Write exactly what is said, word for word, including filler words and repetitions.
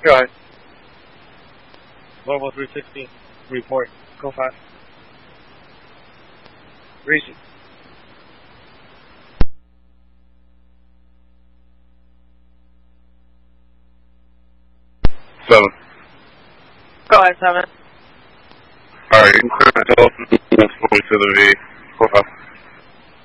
Go ahead. Level three sixteen, report. Go fast. Reason. Seven. Go ahead, seven. Alright, you can clear myself and move slowly to the V. Go fast.